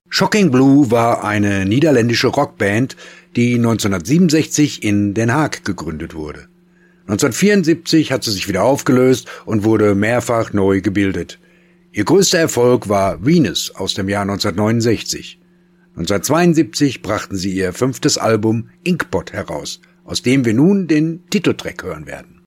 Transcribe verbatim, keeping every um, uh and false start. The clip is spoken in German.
Shocking Blue war eine niederländische Rockband, die neunzehnhundertsiebenundsechzig in Den Haag gegründet wurde. neunzehnhundertvierundsiebzig hat sie sich wieder aufgelöst und wurde mehrfach neu gebildet. Ihr größter Erfolg war Venus aus dem Jahr neunzehnhundertneunundsechzig. neunzehnhundertzweiundsiebzig brachten sie ihr fünftes Album Inkpot heraus, aus dem wir nun den Titeltrack hören werden.